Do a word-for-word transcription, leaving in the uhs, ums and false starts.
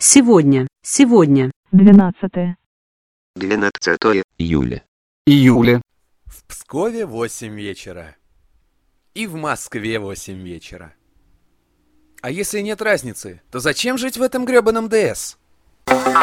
Сегодня, сегодня. двенадцатое. двенадцатое июля. Июля. В Пскове восемь вечера. И в Москве восемь вечера. А если нет разницы, то зачем жить в этом грёбаном ДС?